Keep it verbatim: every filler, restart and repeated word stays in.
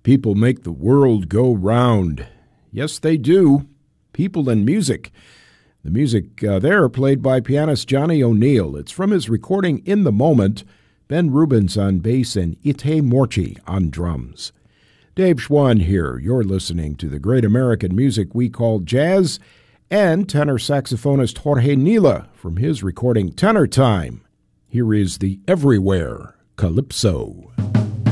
People make the world go round. Yes, they do. People and music. The music uh, there played by pianist Johnny O'Neill. It's from his recording In the Moment. Ben Rubens on bass and Ite Morchi on drums. Dave Schwann here. You're listening to the great American music we call jazz, and tenor saxophonist Jorge Nila from his recording Tenor Time. Here is the Everywhere Calypso.